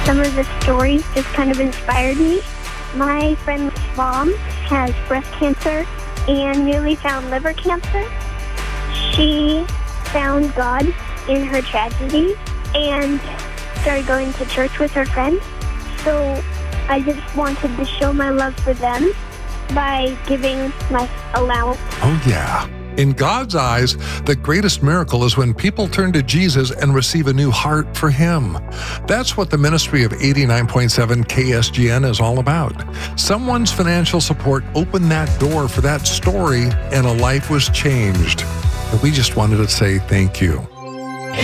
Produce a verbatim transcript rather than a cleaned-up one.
Some of the stories just kind of inspired me. My friend's mom has breast cancer and newly found liver cancer. She found God in her tragedy and started going to church with her friends. So I just wanted to show my love for them by giving my allowance. Oh, yeah. In God's eyes, the greatest miracle is when people turn to Jesus and receive a new heart for Him. That's what the ministry of eighty-nine point seven K S G N is all about. Someone's financial support opened that door for that story, and a life was changed. And we just wanted to say thank you.